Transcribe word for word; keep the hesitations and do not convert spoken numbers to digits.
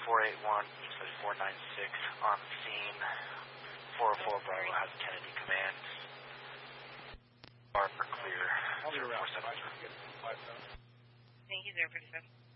four eight one, four nine six on scene. four oh four Bravo has Kennedy command. Bar for clear. zero four seven. Thank you, zero four seven.